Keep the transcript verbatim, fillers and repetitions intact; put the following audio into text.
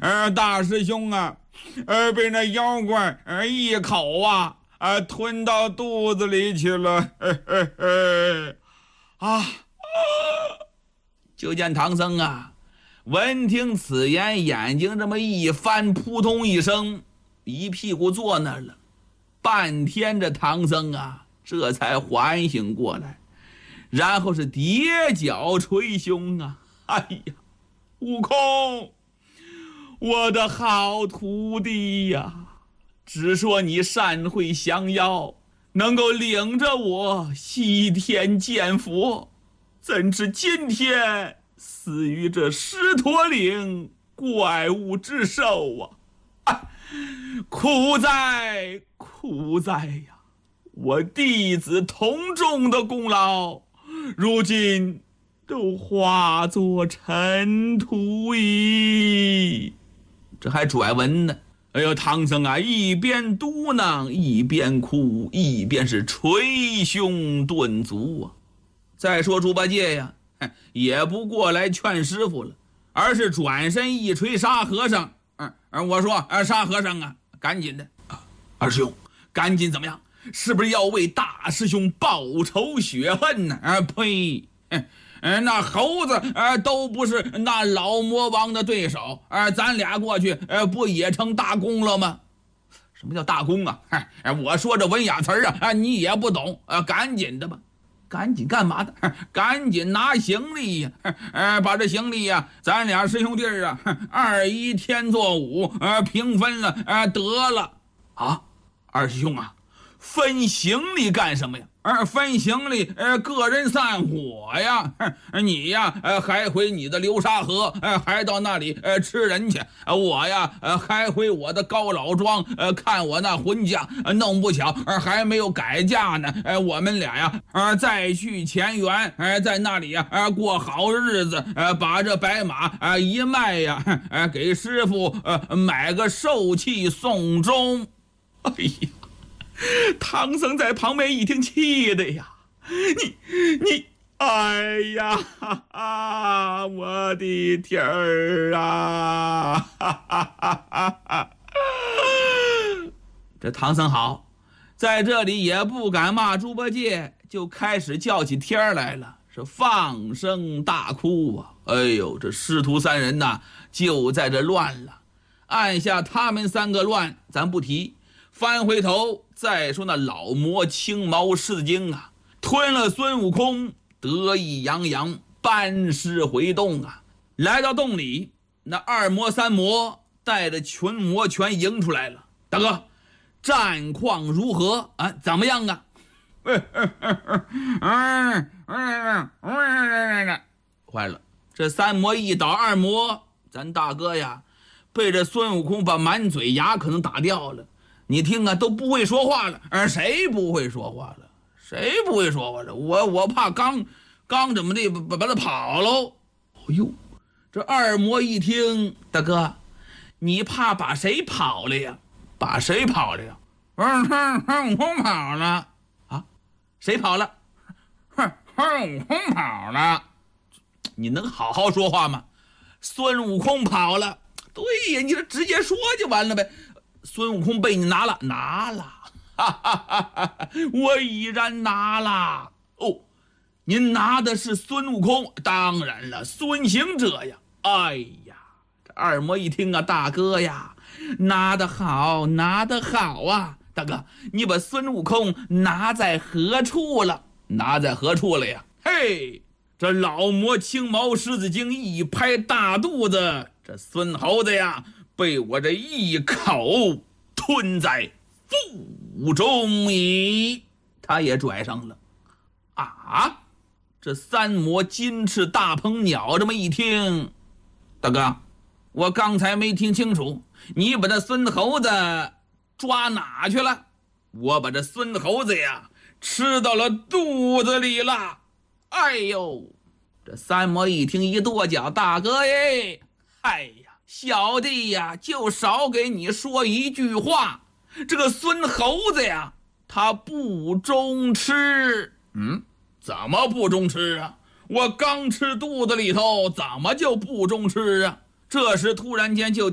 呃，大师兄啊，呃，被那妖怪呃一口啊，呃，吞到肚子里去了。呵呵呵啊！就见唐僧啊，闻听此言，眼睛这么一翻，扑通一声，一屁股坐那儿了。半天这唐僧啊，这才缓醒过来，然后是跌脚捶胸啊！哎呀，悟空，我的好徒弟呀！只说你善会降妖，能够领着我西天见佛，怎知今天死于这狮驼岭怪物之手啊！啊，苦哉苦哉呀！我弟子同众的功劳，如今都化作尘土矣。这还拽文呢。哎呦，唐僧啊，一边嘟囔一边哭，一边是捶胸顿足啊。再说猪八戒呀，也不过来劝师傅了，而是转身一捶沙和尚。嗯，我说，啊，沙和尚啊，赶紧的，啊，二师兄，赶紧怎么样？是不是要为大师兄报仇雪恨呢？啊，呸！嗯，那猴子呃都不是那老魔王的对手，呃，咱俩过去呃不也成大功了吗？什么叫大功啊？哎，我说这文雅词儿啊，啊你也不懂啊，赶紧的吧，赶紧干嘛的？赶紧拿行李呀，呃，把这行李呀，咱俩师兄弟儿啊，二一天作五，呃，平分了，呃，得了啊，二师兄啊。分行李干什么呀？呃，分行李，呃，个人散伙呀。你呀，呃，还回你的流沙河，呃，还到那里，呃，吃人去。呃、我呀，呃，还回我的高老庄，呃，看我那婚嫁。呃、弄不巧，呃，还没有改嫁呢。呃，我们俩呀，呃，再去前园，呃，在那里呀，呃，过好日子。呃，把这白马啊、呃、一卖呀，呃，给师傅呃买个寿器送终。哎呀！唐僧在旁边一听，气的呀，你你，哎呀，哈哈，我的天儿啊！哈哈哈哈哈！这唐僧好，在这里也不敢骂猪八戒，就开始叫起天来了，是放声大哭啊！哎呦，这师徒三人呐，就在这乱了。按下他们三个乱，咱不提。翻回头再说那老魔青毛狮子精啊，吞了孙悟空，得意洋洋班师回洞啊。来到洞里，那二魔三魔带着群魔全迎出来了。大哥，战况如何啊？怎么样啊？坏了，这三魔一倒，二魔咱大哥呀，被这孙悟空把满嘴牙可能打掉了。你听啊，都不会说话了。而谁不会说话了？谁不会说话了？我我怕刚刚怎么的把把他跑喽。哎呦，这二魔一听，大哥，你怕把谁跑了呀？把谁跑了呀？嗯哼，孙悟空跑了啊？谁跑了？哼，孙悟空跑了。你能好好说话吗？孙悟空跑了。对呀，你这直接说就完了呗。孙悟空被你拿了，拿了，哈哈哈哈！我已然拿了。哦，您拿的是孙悟空？当然了，孙行者呀！哎呀，这二魔一听啊，大哥呀，拿得好，拿得好啊！大哥，你把孙悟空拿在何处了？拿在何处了呀？嘿，这老魔青毛狮子精一拍大肚子，这孙猴子呀！被我这一口吞在腹中矣，他也拽上了啊！这三魔金翅大鹏鸟这么一听，大哥，我刚才没听清楚，你把这孙猴子抓哪去了？我把这孙猴子呀吃到了肚子里了。哎呦，这三魔一听一跺脚，大哥耶，哎呀！小弟呀，就少给你说一句话，这个孙猴子呀，他不中吃。嗯，怎么不中吃啊？我刚吃肚子里头，怎么就不中吃啊？这时突然间就